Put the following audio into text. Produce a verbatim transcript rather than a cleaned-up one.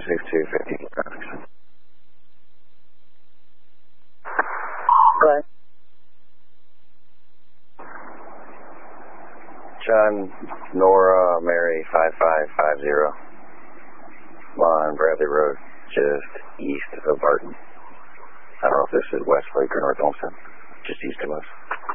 six two fifty. Go ahead. John, Nora, Mary, five five five zero. On Bradley Road, just east of Barton. I don't know if this is Westlake or North Olmsted, just east of us.